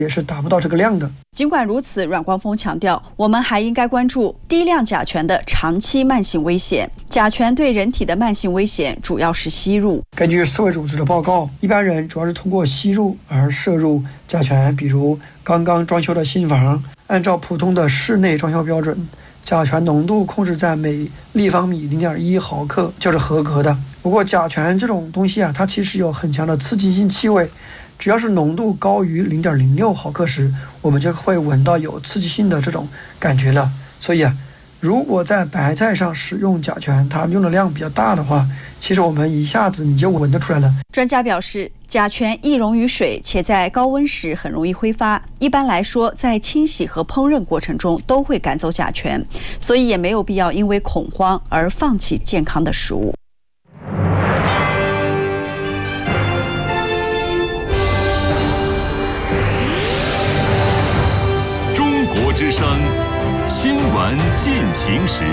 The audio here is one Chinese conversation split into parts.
也是达不到这个量的。 尽管如此，阮光峰强调，我们还应该关注低量甲醛的长期慢性危险。甲醛对人体的慢性危险主要是吸入。 根据世卫组织的报告，一般人主要是通过吸入而摄入甲醛，比如刚刚装修的新房，按照普通的室内装修标准，甲醛浓度控制在每立方米 0.1 毫克就是合格的。不过甲醛这种东西它其实有很强的刺激性气味，只要是浓度高于 0.06 毫克时，我们就会闻到有刺激性的这种感觉了。所以如果在白菜上使用甲醛，它用的量比较大的话，其实我们一下子你就闻得出来了。 专家表示，甲醛易溶于水，且在高温时很容易挥发。一般来说，在清洗和烹饪过程中都会赶走甲醛，所以也没有必要因为恐慌而放弃健康的食物。 中国之声新闻进行时。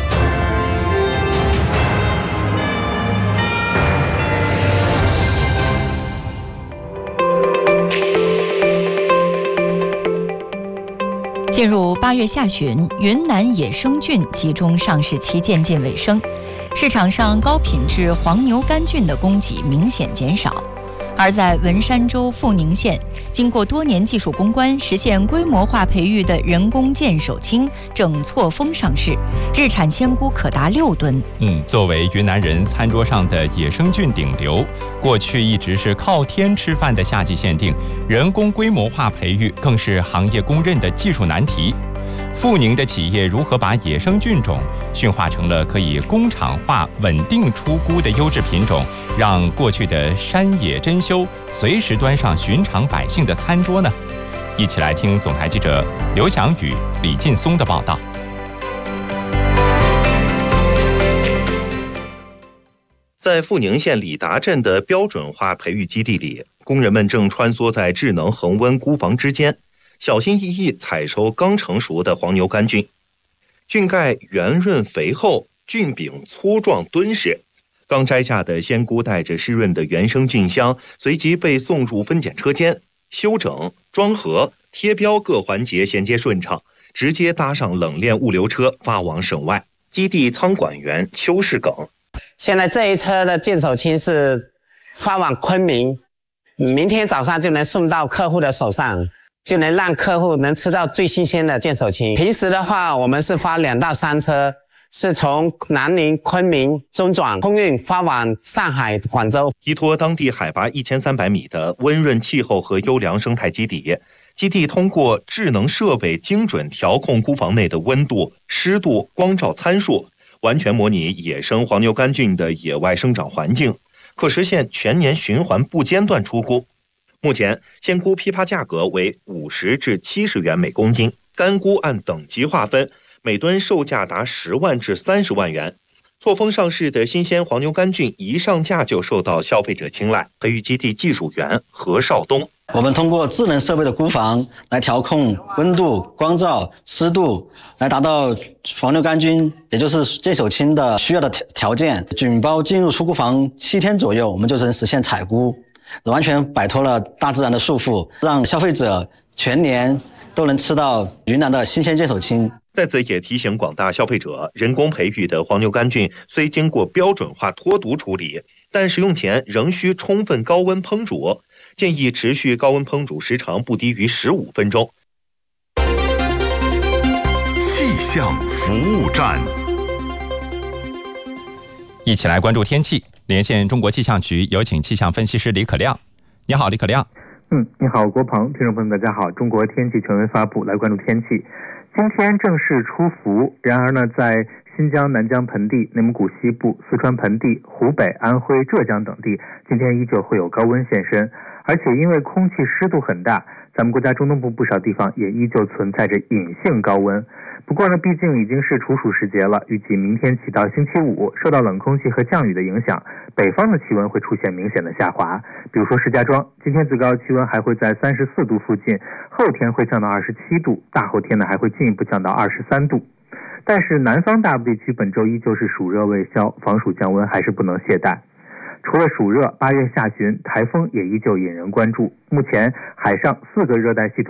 进入8月下旬，云南野生菌集中上市期渐近尾声，市场上高品质黄牛肝菌的供给明显减少。而在文山州富宁县，经过多年技术攻关，实现规模化培育的人工剑手青正错峰上市，日产鲜菇可达6吨。 作为云南人餐桌上的野生菌顶流，过去一直是靠天吃饭的夏季限定，人工规模化培育更是行业公认的技术难题。富宁的企业如何把野生菌种驯化成了可以工厂化稳定出菇的优质品种，让过去的山野珍馐随时端上寻常百姓的餐桌呢？一起来听总台记者刘翔宇、李劲松的报道。 在富宁县李达镇的标准化培育基地里，工人们正穿梭在智能恒温菇房之间，小心翼翼采收刚成熟的黄牛肝菌。菌盖圆润肥厚，菌柄粗壮敦实。刚摘下的鲜菇带着湿润的原生菌香，随即被送入分拣车间，修整、装盒、贴标各环节衔接顺畅，直接搭上冷链物流车发往省外。基地仓管员邱世耿， 现在这一车的剑手青是发往昆明，明天早上就能送到客户的手上，就能让客户能吃到最新鲜的剑手青。平时的话，我们是发2到3车，是从南宁、昆明中转空运发往上海、广州。 依托当地海拔1300米的温润气候和优良生态基底，基地通过智能设备精准调控菇房内的温度、湿度、光照参数，完全模拟野生黄牛肝菌的野外生长环境，可实现全年循环不间断出菇。目前鲜菇批发价格为50至70元每公斤，干菇按等级划分，每吨售价达10万至30万元。错峰上市的新鲜黄牛肝菌一上架就受到消费者青睐。培育基地技术员何少东， 我们通过智能设备的菇房来调控温度、光照、湿度，来达到黄牛肝菌，也就是剑手青的需要的条件。菌包进入出菇房7天左右，我们就能实现采菇，完全摆脱了大自然的束缚，让消费者全年都能吃到云南的新鲜剑手青。 在此也提醒广大消费者，人工培育的黄牛肝菌虽经过标准化脱毒处理，但使用前仍需充分高温烹煮，建议持续高温烹煮时长不低于15分钟。 气象服务站， 一起来关注天气。连线中国气象局，有请气象分析师李可亮。你好，李可亮。 你好，国鹏，听众朋友们，大家好。中国天气权威发布，来关注天气。今天正式出伏，然而呢，在新疆、南疆盆地、内蒙古西部、四川盆地、湖北、安徽、浙江等地，今天依旧会有高温现身，而且因为空气湿度很大，咱们国家中东部不少地方也依旧存在着隐性高温。不过呢，毕竟已经是处暑时节了，预计明天起到星期五，受到冷空气和降雨的影响，北方的气温会出现明显的下滑。比如说石家庄，今天最高气温还会在34度附近，后天会降到27度，大后天呢还会进一步降到23度。但是南方大部地区本周依旧是暑热未消，防暑降温还是不能懈怠。 除了暑热，8月下旬台风也依旧引人关注。目前海上4个热带系统